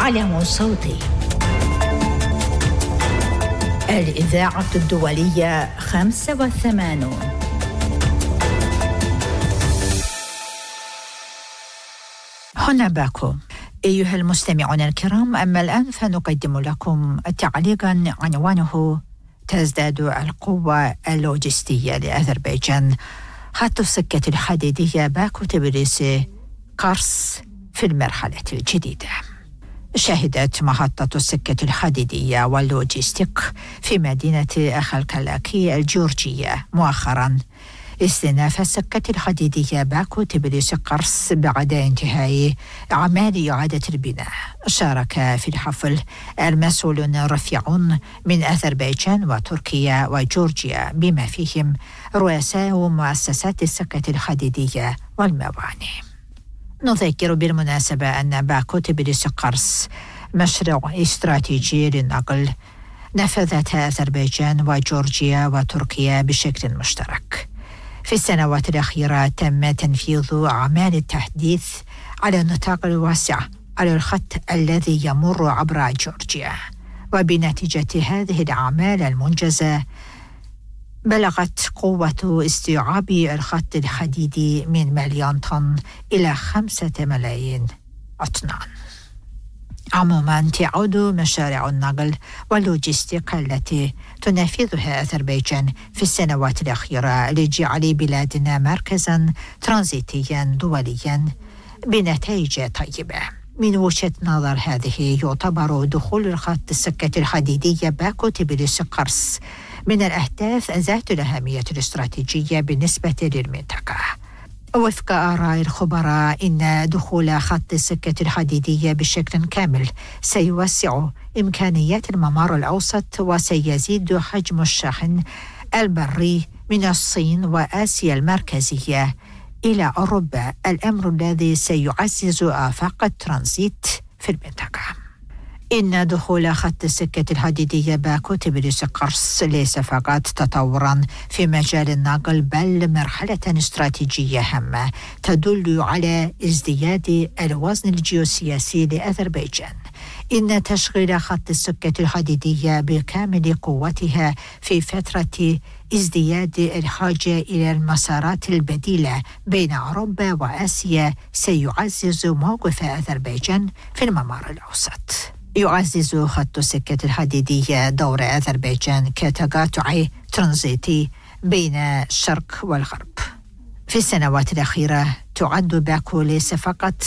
عالم صوتي. الإذاعة الدولية 85. هنا باكو. أيها المستمعون الكرام، أما الآن فنقدم لكم تعليقا عنوانه: تزداد القوة اللوجستية لأذربيجان، خط السكة الحديدية باكو-تبليسي قرص في المرحلة الجديدة. شهدت محطة السكة الحديدية واللوجستيك في مدينة أخالكالاكي الجورجية مؤخرا استئناف السكة الحديدية باكو-تبليسي قرص بعد انتهاء أعمال إعادة البناء. شارك في الحفل المسؤولون رفيعون من أذربيجان وتركيا وجورجيا، بما فيهم رؤساء مؤسسات السكة الحديدية والموانئ. نذكر بالمناسبة أن باكو-تبليسي قرص مشروع استراتيجي للنقل نفذتها أذربيجان وجورجيا وتركيا بشكل مشترك. في السنوات الأخيرة تم تنفيذ أعمال التحديث على النطاق الواسع على الخط الذي يمر عبر جورجيا، وبنتيجة هذه الأعمال المنجزة بلغت قوة استيعاب الخط الحديدي من 1,000,000 طن إلى 5,000,000 أطنان. عموما تعود مشاريع النقل واللوجستيك التي تنفذها أذربيجان في السنوات الأخيرة لجعل بلادنا مركزا ترانزيتيا دوليا بنتائج طيبة. من وجهة نظر هذه، يعتبر دخول الخط السكة الحديدية باكو-تبليسي قرص من الأهداف ذات الأهمية الاستراتيجية بالنسبة للمنطقة. وفق آراء الخبراء، إن دخول خط السكة الحديدية بشكل كامل سيوسع إمكانيات الممر الأوسط وسيزيد حجم الشحن البري من الصين وآسيا المركزية إلى أوروبا، الأمر الذي سيعزز آفاق الترانزيت في المنطقة. إن دخول خط السكة الحديدية باكو-تبليسي قرص ليس فقط تطورا في مجال النقل، بل مرحلة استراتيجية هامة تدل على ازدياد الوزن الجيوسياسي لأذربيجان. إن تشغيل خط السكة الحديدية بكامل قوتها في فترة ازدياد الحاجة إلى المسارات البديلة بين أوروبا وآسيا سيعزز موقف أذربيجان في الممر الأوسط. يعزز خط السكة الحديدية دور أذربيجان كتقاطع ترانزيتي بين الشرق والغرب. في السنوات الأخيرة تعد باكو ليس فقط